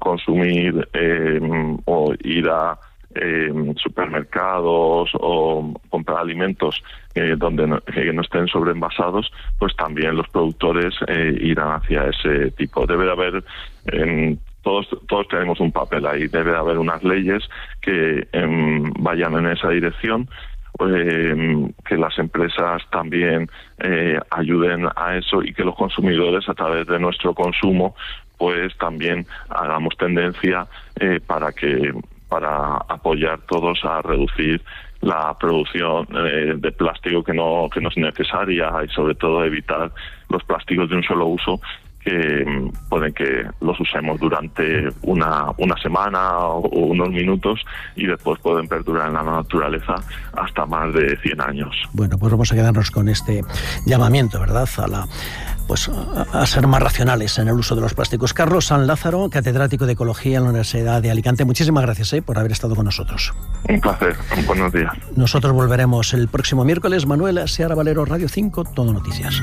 consumir o ir a supermercados o comprar alimentos donde que no estén sobreenvasados, pues también los productores irán hacia ese tipo. Debe de haber todos tenemos un papel ahí, debe de haber unas leyes que vayan en esa dirección, que las empresas también ayuden a eso y que los consumidores, a través de nuestro consumo, pues también hagamos tendencia para apoyar todos a reducir la producción de plástico que no es necesaria, y sobre todo evitar los plásticos de un solo uso, que pueden que los usemos durante una semana o unos minutos y después pueden perdurar en la naturaleza hasta más de 100 años. Bueno, pues vamos a quedarnos con este llamamiento, ¿verdad?, a ser más racionales en el uso de los plásticos. Carlos San Lázaro, catedrático de Ecología en la Universidad de Alicante, muchísimas gracias por haber estado con nosotros. Un placer, buenos días. Nosotros volveremos el próximo miércoles. Manuela Seara Valero, Radio 5, Todo Noticias.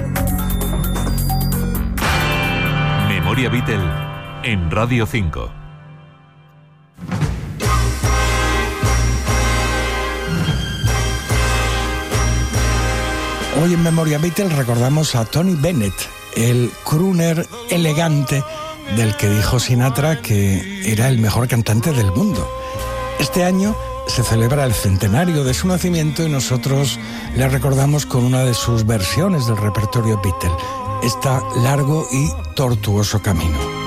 Memoria Beatle en Radio 5. Hoy en Memoria Beatle recordamos a Tony Bennett, el crooner elegante del que dijo Sinatra que era el mejor cantante del mundo. Este año se celebra el centenario de su nacimiento y nosotros le recordamos con una de sus versiones del repertorio Beatle, este largo y tortuoso camino.